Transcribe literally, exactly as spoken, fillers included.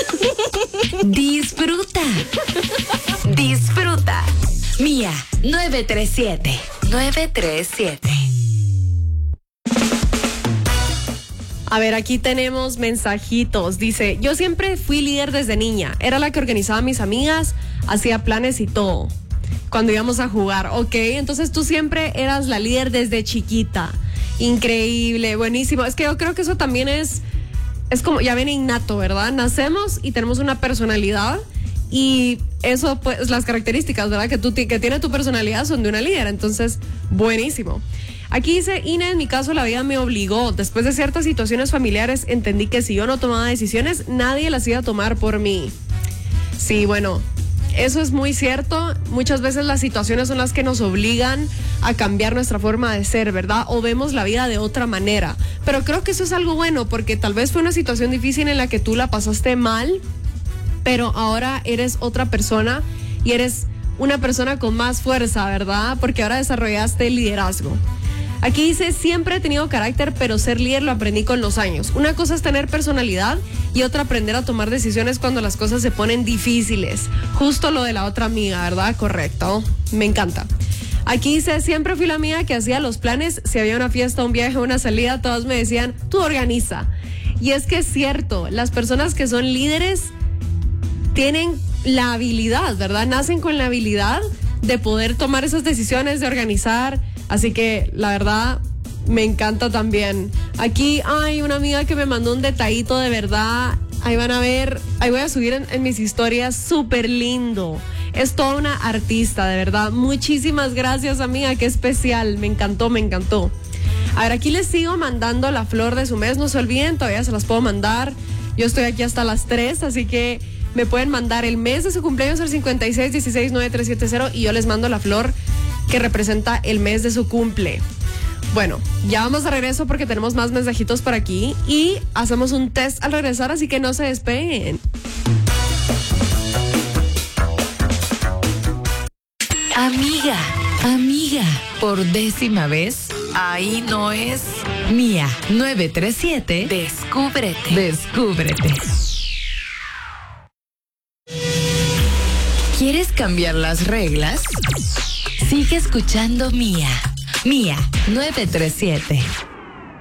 Disfruta. Disfruta. Mía nueve tres siete. nueve tres siete. A ver, aquí tenemos mensajitos. Dice, yo siempre fui líder desde niña. Era la que organizaba a mis amigas, hacía planes y todo. Cuando íbamos a jugar. Ok, entonces tú siempre eras la líder desde chiquita. Increíble, buenísimo. Es que yo creo que eso también es, es como, ya viene innato, ¿verdad? Nacemos y tenemos una personalidad y eso, pues, las características, ¿verdad? Que, tú, que tiene tu personalidad son de una líder. Entonces, buenísimo. Aquí dice, Ina, en mi caso la vida me obligó. Después de ciertas situaciones familiares entendí que si yo no tomaba decisiones, nadie las iba a tomar por mí. Sí, bueno, eso es muy cierto. Muchas veces las situaciones son las que nos obligan a cambiar nuestra forma de ser, ¿verdad? O vemos la vida de otra manera. Pero creo que eso es algo bueno porque tal vez fue una situación difícil en la que tú la pasaste mal, pero ahora eres otra persona y eres una persona con más fuerza, ¿verdad? Porque ahora desarrollaste el liderazgo. Aquí dice, siempre he tenido carácter, pero ser líder lo aprendí con los años. Una cosa es tener personalidad y otra aprender a tomar decisiones cuando las cosas se ponen difíciles. Justo lo de la otra amiga, ¿verdad? Correcto. Me encanta. Aquí dice, siempre fui la amiga que hacía los planes. Si había una fiesta, un viaje, una salida, todos me decían, tú organiza. Y es que es cierto, las personas que son líderes tienen la habilidad, ¿verdad? Nacen con la habilidad de poder tomar esas decisiones, de organizar. Así que la verdad me encanta también. Aquí hay una amiga que me mandó un detallito de verdad. Ahí van a ver, ahí voy a subir en, en mis historias, súper lindo. Es toda una artista, de verdad. Muchísimas gracias, amiga, qué especial. Me encantó, me encantó. A ver, aquí les sigo mandando la flor de su mes. No se olviden, todavía se las puedo mandar. Yo estoy aquí hasta las tres, así que me pueden mandar el mes de su cumpleaños al cincuenta y seis dieciséis nueve tres siete cero y yo les mando la flor que representa el mes de su cumple. Bueno, ya vamos de regreso porque tenemos más mensajitos por aquí y hacemos un test al regresar, así que no se despeguen. Amiga, amiga, por décima vez, ahí no es Mía nueve tres siete. Descúbrete. Descúbrete. ¿Quieres cambiar las reglas? Sigue escuchando Mía. Mía nueve tres siete.